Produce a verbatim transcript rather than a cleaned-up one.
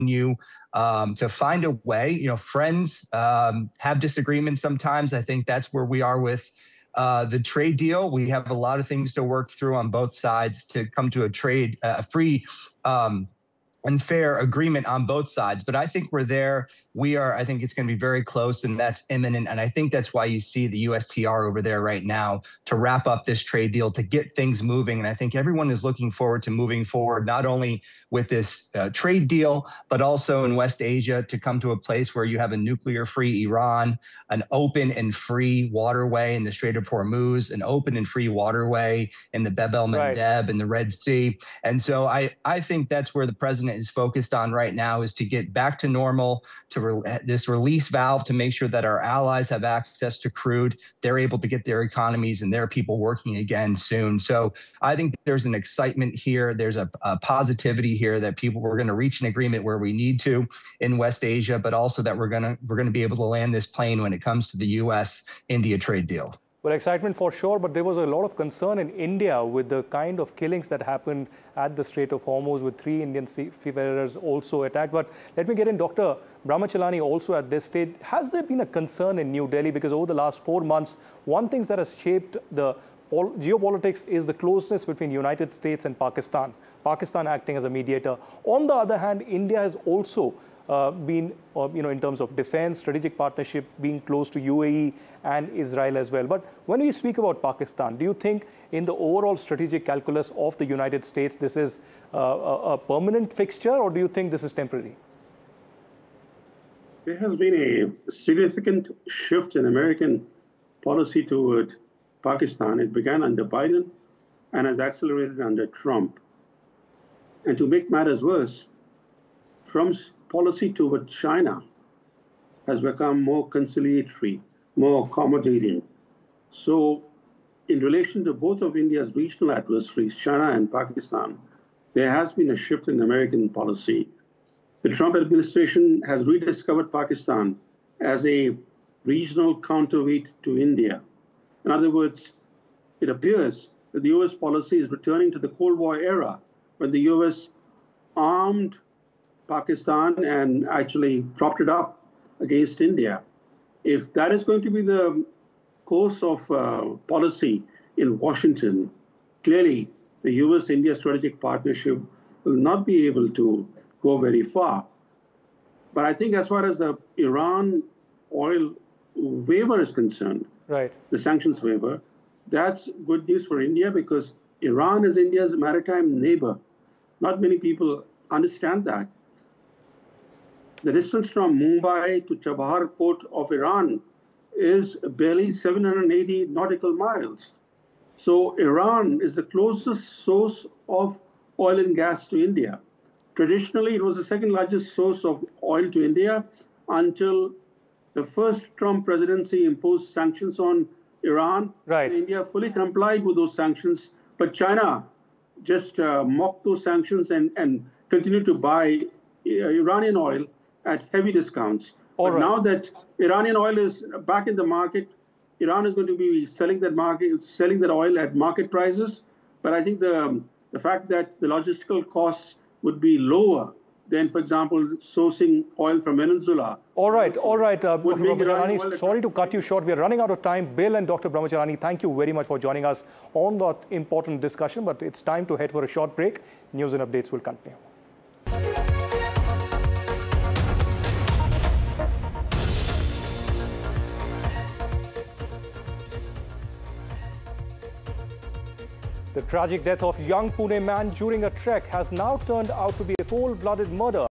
continue um, to find a way. You know, friends um, have disagreements sometimes. I think that's where we are with uh, the trade deal. We have a lot of things to work through on both sides to come to a trade, a uh, free um, and fair agreement on both sides. But I think we're there. We are, I think it's going to be very close, and that's imminent. And I think that's why you see the U S T R over there right now to wrap up this trade deal, to get things moving. And I think everyone is looking forward to moving forward, not only with this uh, trade deal, but also in West Asia to come to a place where you have a nuclear-free Iran, an open and free waterway in the Strait of Hormuz, an open and free waterway in the Bab el-Mandeb right. and the Red Sea. And so I, I think that's where the president is focused on right now, is to get back to normal, to re this release valve, to make sure that our allies have access to crude. They're able to get their economies and their people working again soon. So I think there's an excitement here. There's a, a positivity here that people, we're going to reach an agreement where we need to in West Asia, but also that we're going to we're going to be able to land this plane when it comes to the U S India trade deal. Well, excitement for sure, but there was a lot of concern in India with the kind of killings that happened at the Strait of Hormuz, with three Indian seafarers also attacked. But let me get in Doctor Brahmachalani also at this stage. Has there been a concern in New Delhi? Because over the last four months, one thing that has shaped the geopolitics is the closeness between the United States and Pakistan, Pakistan acting as a mediator. On the other hand, India has also Uh, been, uh, you know, in terms of defense, strategic partnership, being close to U A E and Israel as well. But when we speak about Pakistan, do you think in the overall strategic calculus of the United States, this is uh, a, a permanent fixture, or do you think this is temporary? There has been a significant shift in American policy toward Pakistan. It began under Biden and has accelerated under Trump. And to make matters worse, Trump's policy toward China has become more conciliatory, more accommodating. So in relation to both of India's regional adversaries, China and Pakistan, there has been a shift in American policy. The Trump administration has rediscovered Pakistan as a regional counterweight to India. In other words, it appears that the U S policy is returning to the Cold War era, when the U S armed Pakistan and actually propped it up against India. If that is going to be the course of uh, policy in Washington, clearly the U S India strategic partnership will not be able to go very far. But I think as far as the Iran oil waiver is concerned, right, the sanctions waiver, that's good news for India, because Iran is India's maritime neighbor. Not many people understand that. The distance from Mumbai to Chabahar port of Iran is barely seven hundred eighty nautical miles. So Iran is the closest source of oil and gas to India. Traditionally, it was the second largest source of oil to India until the first Trump presidency imposed sanctions on Iran. Right. India fully complied with those sanctions, but China just uh, mocked those sanctions and, and continued to buy uh, Iranian oil at heavy discounts. All but right. Now that Iranian oil is back in the market, Iran is going to be selling that market, selling that oil at market prices. But I think the the fact that the logistical costs would be lower than, for example, sourcing oil from Venezuela. All right, all right. Uh, Doctor Brahmachalani, sorry to cut you short. We are running out of time. Bill and Doctor Brahmachalani, thank you very much for joining us on that important discussion. But it's time to head for a short break. News and updates will continue. The tragic death of young Pune man during a trek has now turned out to be a cold-blooded murder.